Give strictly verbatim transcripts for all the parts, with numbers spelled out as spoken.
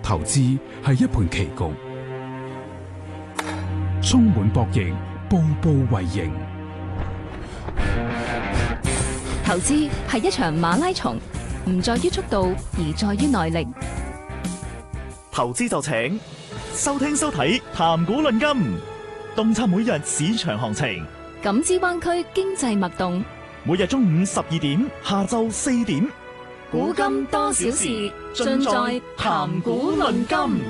投資係一盤棋局，充滿博弈，步步為營。 投資係一場馬拉松，唔在於速度，而在於耐力。 投資就請收聽收睇談股論金，洞察每日市場行情， 感知灣區經濟脈動。 每日中午十二點，下晝四點， 古今多少事，盡在談股論金。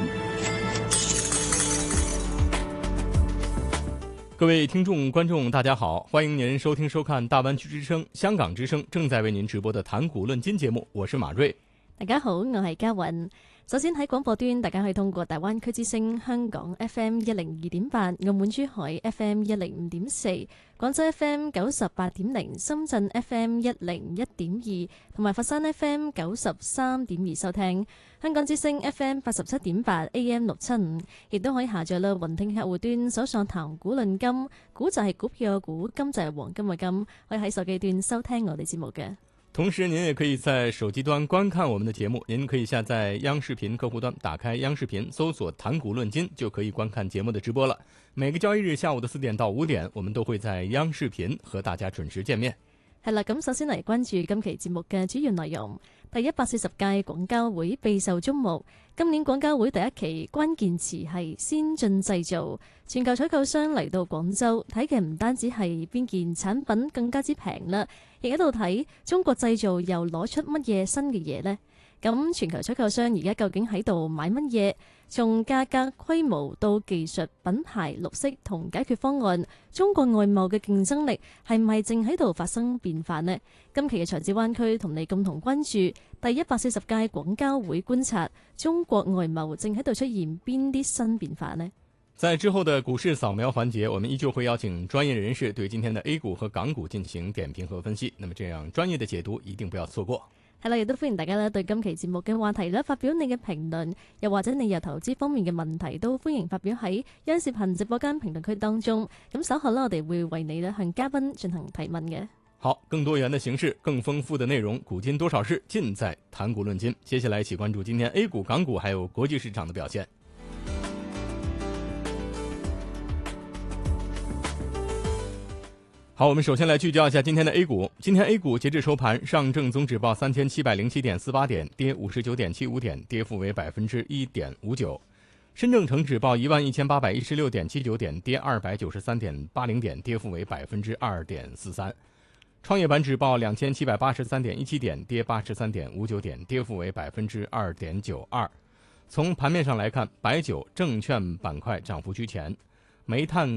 各位聽眾觀眾大家好，歡迎您收聽收看大灣區之聲香港之聲正在為您直播的談股論金節目，我是馬瑞。 大家好，我係嘉韻。首先喺廣播端，大家可以通過大灣區之聲香港 F M 一零二點八、澳門珠海 F M 一零五點四、廣州 F M 九十八點零、深圳 F M 一零一點二同埋佛山 F M 九十三點二收聽。香港之聲 F M 八十七點八 A M 六七五，亦都可以下載啦雲聽客戶端，搜索談股論金，股就係股票嘅股，金就係黃金嘅金，可以喺手機端收聽我哋節目嘅。 同時您也可以在手機端觀看我們的節目，您可以下載央視頻客戶端，打開央視頻搜索談股論金，就可以觀看節目的直播了。每個交易日下午的四點到五點，我們都會在央視頻和大家準時見面。 係啦，咁首先嚟關注今期節目嘅主要內容。第一百四十屆廣交會備受矚目，今年廣交會第一期關鍵詞係先進製造，全球採購商嚟到廣州睇嘅唔單止係邊件產品更加之平啦，亦喺度睇中國製造又攞出乜嘢新嘅嘢呢？咁全球採購商而家究竟喺度買乜嘢？從價格、規模到技術、品牌、綠色同解決方案，中國外貿嘅競爭力係咪正喺度發生變化呢？今期嘅財智灣區同你共同關注第一百四十屆廣交會，觀察中國外貿正喺度出現邊啲新變化呢？ 在之後的股市掃描環節，我們依舊會邀請專業人士對今天的 A 股和港股進行點評和分析。那麼這樣專業的解讀一定不要錯過。 係啦，亦都歡迎大家咧對今期節目嘅話題咧發表你嘅評論，又或者你有投資方面嘅問題，都歡迎發表喺央視頻直播間評論區當中。咁稍後呢，我哋會為你咧向嘉賓進行提問嘅。 好，更多元的形式，更豐富的內容，古今多少事，盡在談股論金。接下來一起關注今天 A 股、港股還有國際市場的表現。好，我們首先來聚焦一下今天的 A 股。今天 A 股截至收盤，上證綜指報三千七百零七點四八點，跌五十九點七五點，跌幅為百分之一點五九。深證成指報一萬一千八百一十六點七九點，跌二百九十三點八零點，跌幅為百分之二點四三。創業板指報兩千七百八十三點一七點，跌八十三點五九點，跌幅為百分之二點九二。從盤面上來看，白酒、證券板塊漲幅居前，煤炭